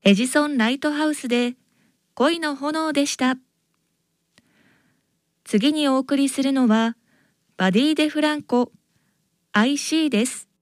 エジソン・ライトハウスで恋の炎でした。次にお送りするのはバディ・デ・フランコ、I Seeです。